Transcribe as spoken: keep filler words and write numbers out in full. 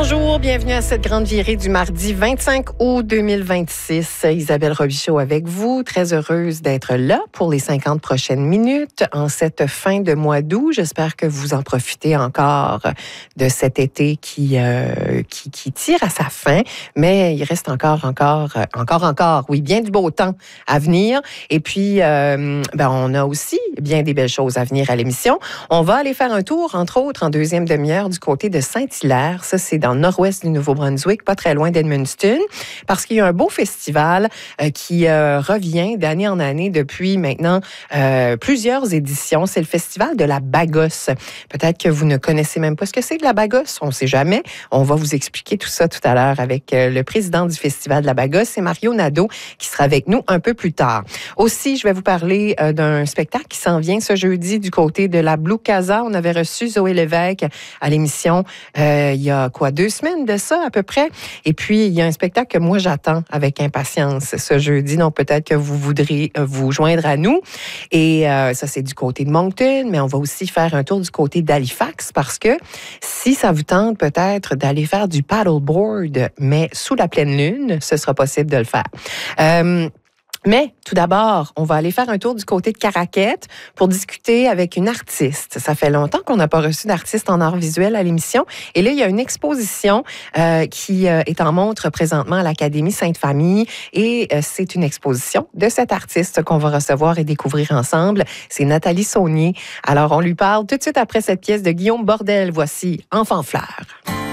Bonjour, bienvenue à cette grande virée du mardi vingt-cinq août deux mille vingt-six. Isabelle Robichaud avec vous, très heureuse d'être là pour les cinquante prochaines minutes en cette fin de mois d'août. J'espère que vous en profitez encore de cet été qui, euh, qui, qui tire à sa fin, mais il reste encore, encore, encore, encore, oui, bien du beau temps à venir. Et puis, euh, ben, on a aussi bien des belles choses à venir à l'émission. On va aller faire un tour, entre autres, en deuxième demi-heure du côté de Saint-Hilaire. Ça, c'est dans le nord-ouest du Nouveau-Brunswick, pas très loin d'Edmundston, parce qu'il y a un beau festival euh, qui euh, revient d'année en année depuis maintenant euh, plusieurs éditions. C'est le festival de la Bagosse. Peut-être que vous ne connaissez même pas ce que c'est que la Bagosse. On ne sait jamais. On va vous expliquer tout ça tout à l'heure avec euh, le président du festival de la Bagosse, c'est Mario Nadeau, qui sera avec nous un peu plus tard. Aussi, je vais vous parler euh, d'un spectacle qui s'en vient ce jeudi du côté de la Blue Casa. On avait reçu Zoé Lévesque à l'émission euh, il y a quoi, deux semaines de ça à peu près. Et puis, il y a un spectacle que moi, j'attends avec impatience ce jeudi. Donc, peut-être que vous voudrez vous joindre à nous. Et euh, ça, c'est du côté de Moncton, mais on va aussi faire un tour du côté d'Halifax parce que si ça vous tente peut-être d'aller faire du paddleboard, mais sous la pleine lune, ce sera possible de le faire. Euh, Mais tout d'abord, on va aller faire un tour du côté de Caraquette pour discuter avec une artiste. Ça fait longtemps qu'on n'a pas reçu d'artiste en art visuel à l'émission. Et là, il y a une exposition euh, qui euh, est en montre présentement à l'Académie Sainte-Famille. Et euh, c'est une exposition de cette artiste qu'on va recevoir et découvrir ensemble. C'est Nathalie Saunier. Alors, on lui parle tout de suite après cette pièce de Guillaume Bordel. Voici Enfant Fleur.